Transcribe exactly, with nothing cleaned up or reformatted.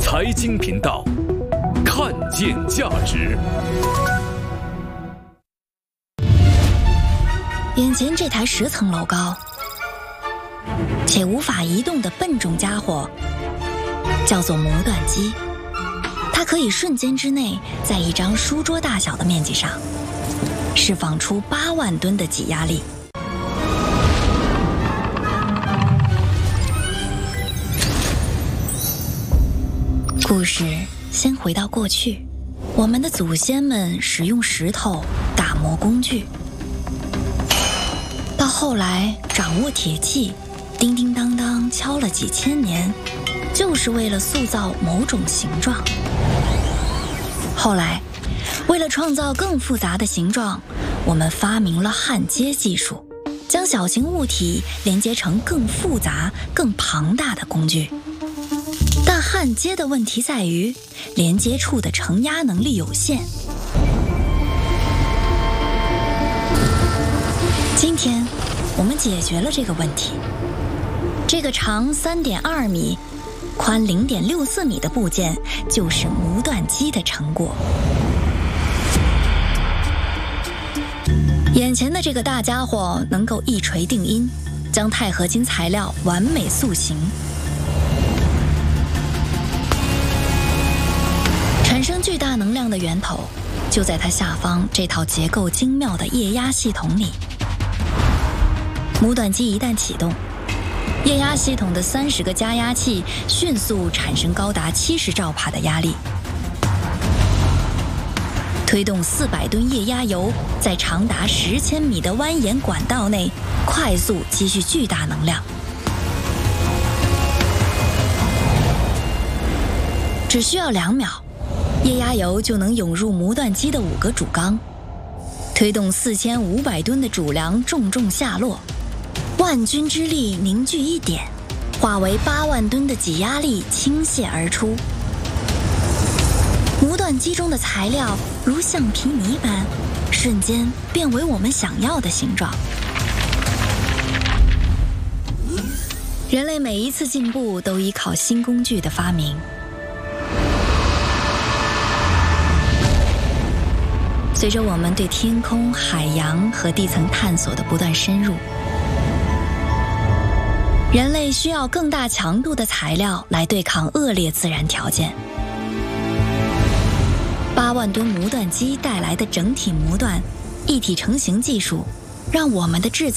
财经频道，看见价值。 眼前这台十层楼高且无法移动的笨重家伙，叫做磨断机。它可以瞬间之内，在一张书桌大小的面积上，释放出八万吨的挤压力。故事先回到过去，我们的祖先们使用石头打磨工具，到后来掌握铁器，叮叮当当敲了几千年，就是为了塑造某种形状。后来为了创造更复杂的形状，我们发明了焊接技术，将小型物体连接成更复杂更庞大的工具。但焊接的问题在于，连接处的承压能力有限。今天，我们解决了这个问题。这个长 三点二米、宽 零点六四米的部件，就是磨断机的成果。眼前的这个大家伙能够一锤定音，将钛合金材料完美塑形。产生巨大能量的源头，就在它下方这套结构精妙的液压系统里。磨断机一旦启动，液压系统的三十个加压器迅速产生高达七十兆帕的压力，推动四百吨液压油在长达十千米的蜿蜒管道内快速积蓄巨大能量。只需要两秒，液压油就能涌入磨断机的五个主缸，推动四千五百吨的主梁重重下落，万钧之力凝聚一点，化为八万吨的挤压力倾泻而出。磨断机中的材料如橡皮泥般，瞬间变为我们想要的形状。人类每一次进步都依靠新工具的发明。随着我们对天空、海洋和地层探索的不断深入，人类需要更大强度的材料来对抗恶劣自然条件。八万吨磨断机带来的整体磨断、一体成型技术，让我们的制造